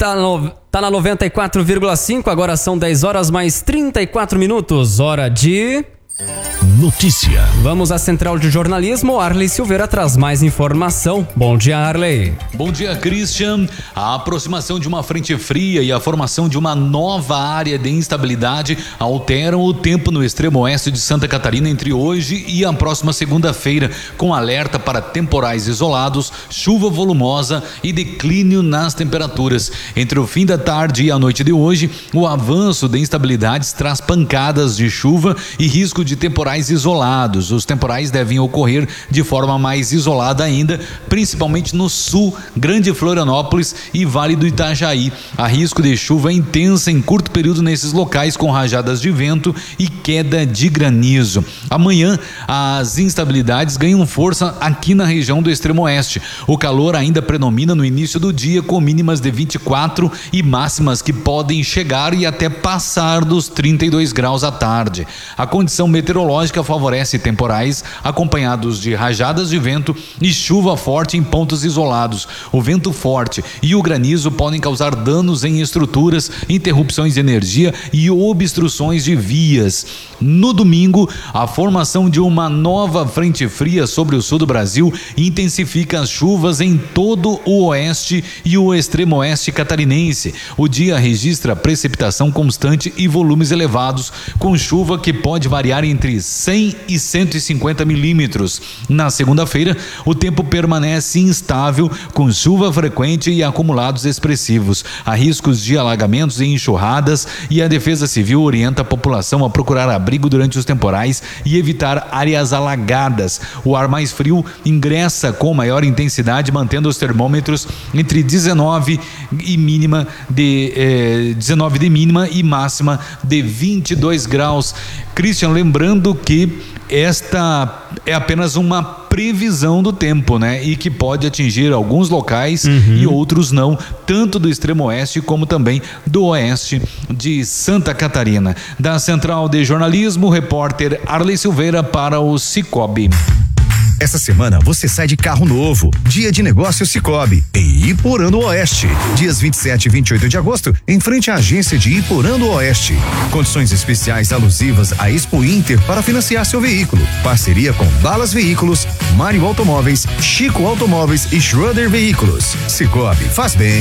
Tá na 94,5, agora são 10 horas mais 34 minutos, hora de... Notícia. Vamos à central de jornalismo. Arley Silveira traz mais informação. Bom dia, Arley. Bom dia, Christian. A aproximação de uma frente fria e a formação de uma nova área de instabilidade alteram o tempo no extremo oeste de Santa Catarina entre hoje e a próxima segunda-feira, com alerta para temporais isolados, chuva volumosa e declínio nas temperaturas. Entre o fim da tarde e a noite de hoje, o avanço de instabilidades traz pancadas de chuva e risco de temporais isolados. Os temporais devem ocorrer de forma mais isolada ainda, principalmente no sul, Grande Florianópolis e Vale do Itajaí. Há risco de chuva intensa em curto período nesses locais, com rajadas de vento e queda de granizo. Amanhã, as instabilidades ganham força aqui na região do extremo oeste. O calor ainda predomina no início do dia, com mínimas de 24 e máximas que podem chegar e até passar dos 32 graus à tarde. A condição meteorológica favorece temporais acompanhados de rajadas de vento e chuva forte em pontos isolados. O vento forte e o granizo podem causar danos em estruturas, interrupções de energia e obstruções de vias. No domingo, a formação de uma nova frente fria sobre o sul do Brasil intensifica as chuvas em todo o oeste e o extremo oeste catarinense. O dia registra precipitação constante e volumes elevados, com chuva que pode variar entre 100 e 150 milímetros. Na segunda-feira, o tempo permanece instável, com chuva frequente e acumulados expressivos. Há riscos de alagamentos e enxurradas, e a Defesa Civil orienta a população a procurar abrigo durante os temporais e evitar áreas alagadas. O ar mais frio ingressa com maior intensidade, mantendo os termômetros entre 19 de mínima e máxima de 22 graus. Christian, lembrando que esta é apenas uma previsão do tempo, né? E que pode atingir alguns locais e outros não, tanto do extremo oeste como também do oeste de Santa Catarina. Da Central de Jornalismo, repórter Arley Silveira para o Cicobi. Essa semana você sai de carro novo. Dia de negócio Cicobi, em Iporã do Oeste. Dias 27 e 28 de agosto, em frente à agência de Iporã do Oeste. Condições especiais alusivas à Expo Inter para financiar seu veículo. Parceria com Balas Veículos, Mário Automóveis, Chico Automóveis e Schroeder Veículos. Cicobi, faz bem.